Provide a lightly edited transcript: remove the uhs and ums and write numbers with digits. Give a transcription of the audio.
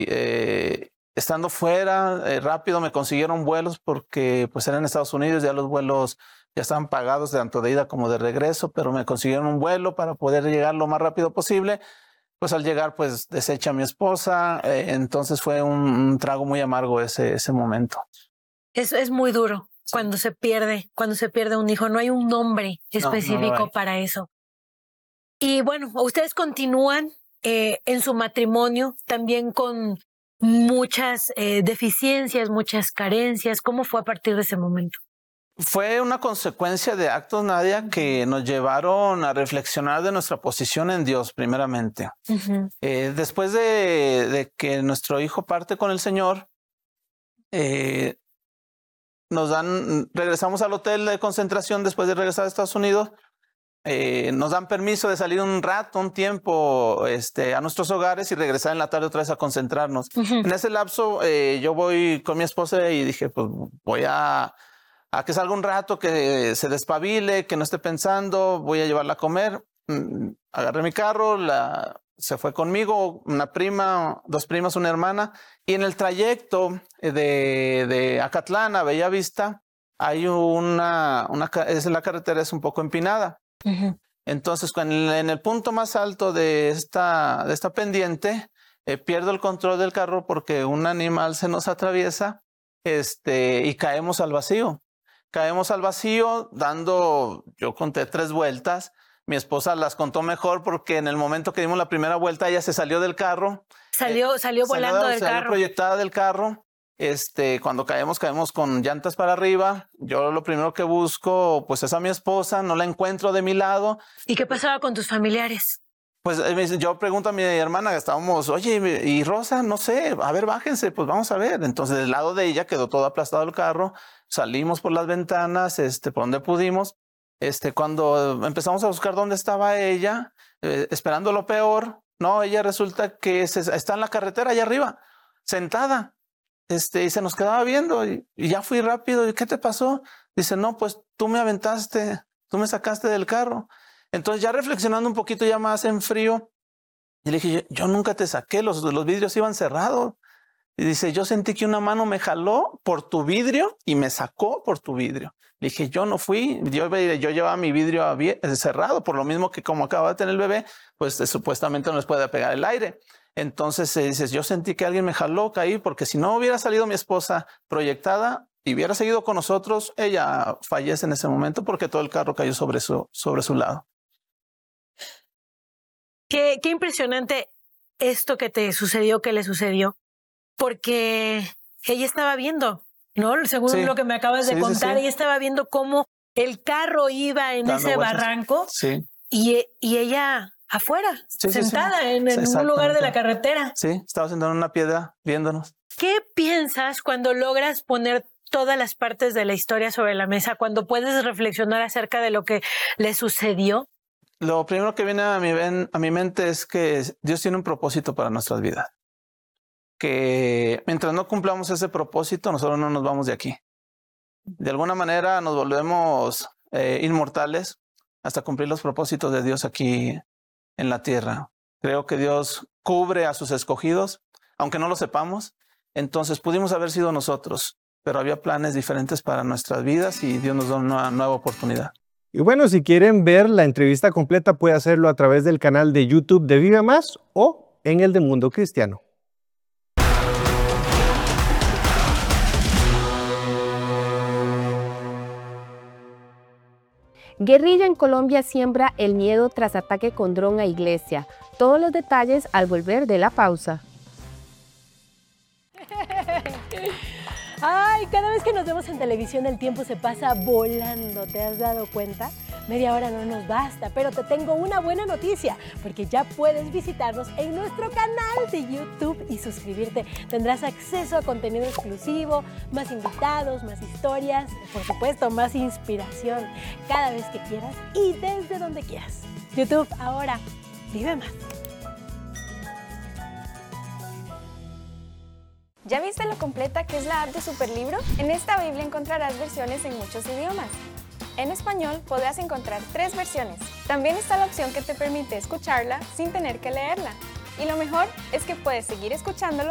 estando fuera, rápido me consiguieron vuelos porque pues era en Estados Unidos, ya los vuelos ya estaban pagados tanto de ida como de regreso, pero me consiguieron un vuelo para poder llegar lo más rápido posible. Pues al llegar, pues deshecha a mi esposa, entonces fue un trago muy amargo ese momento. Es muy duro cuando se pierde un hijo. No hay un nombre específico para eso. Y bueno, ustedes continúan en su matrimonio también con muchas deficiencias, muchas carencias. ¿Cómo fue a partir de ese momento? Fue una consecuencia de actos, Nadia, que nos llevaron a reflexionar de nuestra posición en Dios, primeramente. Uh-huh. Después de que nuestro hijo parte con el Señor, regresamos al hotel de concentración después de regresar a Estados Unidos. Nos dan permiso de salir un tiempo a nuestros hogares y regresar en la tarde otra vez a concentrarnos. Uh-huh. En ese lapso yo voy con mi esposa y dije, pues voy a que salga un rato, que se despabile, que no esté pensando, voy a llevarla a comer. Agarré mi carro, se fue conmigo, una prima, 2 primas, una hermana, y en el trayecto de Acatlán a Bellavista hay la carretera es un poco empinada. Uh-huh. Entonces, en el punto más alto de esta pendiente, pierdo el control del carro porque un animal se nos atraviesa y caemos al vacío. Yo conté 3 vueltas. Mi esposa las contó mejor porque en el momento que dimos la primera vuelta, ella se salió del carro. Salió volando del carro. Salió proyectada del carro. Cuando caemos con llantas para arriba. Yo lo primero que busco, pues es a mi esposa, no la encuentro de mi lado. ¿Y qué pasaba con tus familiares? Pues yo pregunto a mi hermana, estábamos, oye, ¿y Rosa? No sé, a ver, bájense, pues vamos a ver. Entonces, del lado de ella quedó todo aplastado el carro, salimos por las ventanas, por donde pudimos. Cuando empezamos a buscar dónde estaba ella, esperando lo peor, no, ella resulta que está en la carretera allá arriba, sentada, y se nos quedaba viendo, y ya fui rápido, ¿y qué te pasó? Dice, no, pues tú me aventaste, tú me sacaste del carro. Entonces ya reflexionando un poquito ya más en frío, y le dije, yo nunca te saqué, los vidrios iban cerrados. Y dice, yo sentí que una mano me jaló por tu vidrio y me sacó por tu vidrio. Le dije, yo no fui, yo llevaba mi vidrio cerrado, por lo mismo que como acaba de tener el bebé, pues supuestamente no les puede pegar el aire. Entonces dices, yo sentí que alguien me jaló, caí, porque si no hubiera salido mi esposa proyectada y hubiera seguido con nosotros, ella fallece en ese momento porque todo el carro cayó sobre su lado. Qué impresionante esto que te sucedió, que le sucedió, porque ella estaba viendo, ¿no? Según lo que me acabas de contar, ella estaba viendo cómo el carro iba en ese barranco y ella afuera, sentada en un lugar de la carretera. Sí, estaba sentada en una piedra viéndonos. ¿Qué piensas cuando logras poner todas las partes de la historia sobre la mesa, cuando puedes reflexionar acerca de lo que le sucedió? Lo primero que viene a mi mente es que Dios tiene un propósito para nuestras vidas. Que mientras no cumplamos ese propósito, nosotros no nos vamos de aquí. De alguna manera nos volvemos inmortales hasta cumplir los propósitos de Dios aquí en la tierra. Creo que Dios cubre a sus escogidos, aunque no lo sepamos. Entonces pudimos haber sido nosotros, pero había planes diferentes para nuestras vidas y Dios nos da una nueva oportunidad. Y bueno, si quieren ver la entrevista completa, puede hacerlo a través del canal de YouTube de Vive Más o en el de Mundo Cristiano. Guerrilla en Colombia siembra el miedo tras ataque con dron a iglesia. Todos los detalles al volver de la pausa. Ay, cada vez que nos vemos en televisión el tiempo se pasa volando, ¿te has dado cuenta? Media hora no nos basta, pero te tengo una buena noticia, porque ya puedes visitarnos en nuestro canal de YouTube y suscribirte. Tendrás acceso a contenido exclusivo, más invitados, más historias, por supuesto, más inspiración, cada vez que quieras y desde donde quieras. YouTube, ahora, vive más. ¿Ya viste lo completa que es la app de Superlibro? En esta Biblia encontrarás versiones en muchos idiomas. En español podrás encontrar 3 versiones. También está la opción que te permite escucharla sin tener que leerla. Y lo mejor es que puedes seguir escuchándolo